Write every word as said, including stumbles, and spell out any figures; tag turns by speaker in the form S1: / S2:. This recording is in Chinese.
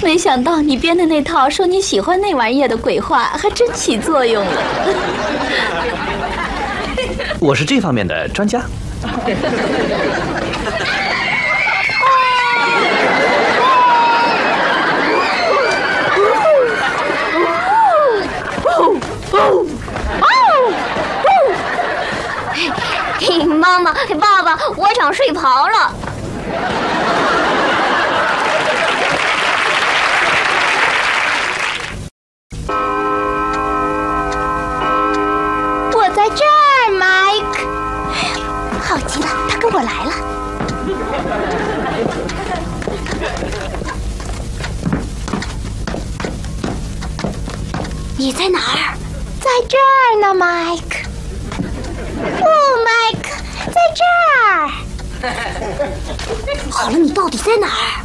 S1: 没想到你编的那套说你喜欢那玩意儿的鬼话还真起作用了。
S2: 我是这方面的专家。
S3: 嘿，妈妈，爸爸，我想睡袍了。
S4: 我在这儿 ，Mike。好极了，他跟我来了。你在哪儿？在这儿呢 ，Mike。哦 ，Mike，在这儿。好了，你到底在哪儿？